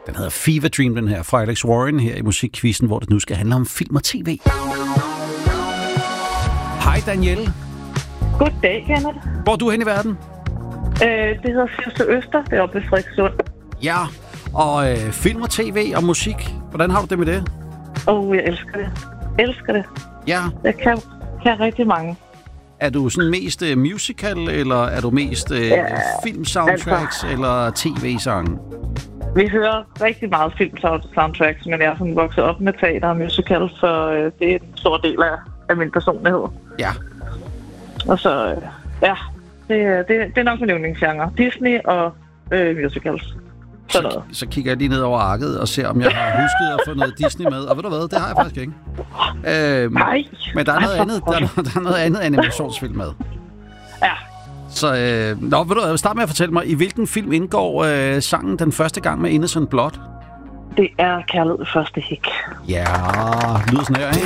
Den hedder Fever Dream, den her, fra Alex Warren her i Musikquizzen, hvor det nu skal handle om film og tv. Hej Danielle. Goddag, Kenneth. Hvor er du hen i verden? Det hedder Fyrste Øster, det er oppe ved Frederikssund. Ja, og film og tv og musik. Hvordan har du det med det? Jeg elsker det. Elsker det. Ja. Jeg kan rigtig mange. Er du sådan mest musical, eller er du mest film-soundtracks eller tv-sange? Vi hører rigtig meget film-soundtracks, men jeg er sådan vokset op med teater og musical, så det er en stor del af min personlighed. Ja. Og så, det er nok min yndlingsgenre. Disney og musicals. Så kigger jeg lige ned over arket og ser, om jeg har husket at få noget Disney med. Og ved du hvad, det har jeg faktisk ikke. Nej. Men der er noget andet, der er noget andet animationsfilm med. Ja. Så, ved du hvad, start med at fortælle mig, i hvilken film indgår sangen den første gang med Innocent Blood? Det er Kærlighed første hik. Ja, lyder sådan her, ikke?